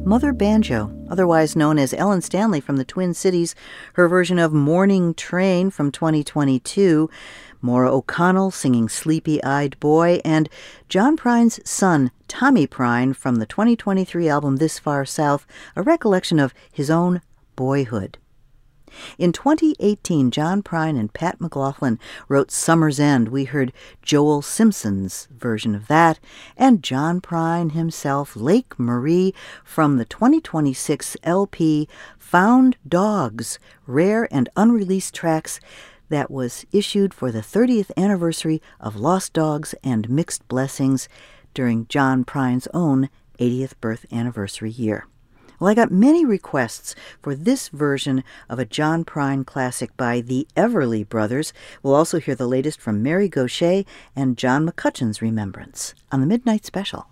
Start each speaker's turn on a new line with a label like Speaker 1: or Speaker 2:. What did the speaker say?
Speaker 1: Mother Banjo, otherwise known as Ellen Stanley from the Twin Cities, her version of Morning Train from 2022, Maura O'Connell singing Sleepy-Eyed Boy, and John Prine's son, Tommy Prine, from the 2023 album This Far South, a recollection of his own boyhood. In 2018, John Prine and Pat McLaughlin wrote Summer's End. We heard Joel Simpson's version of that, and John Prine himself, Lake Marie, from the 2026 LP Found Dogs, Rare and Unreleased Tracks, that was issued for the 30th anniversary of Lost Dogs and Mixed Blessings during John Prine's own 80th birth anniversary year. Well, I got many requests for this version of a John Prine classic by the Everly Brothers. We'll also hear the latest from Mary Gauthier and John McCutcheon's Remembrance on the Midnight Special.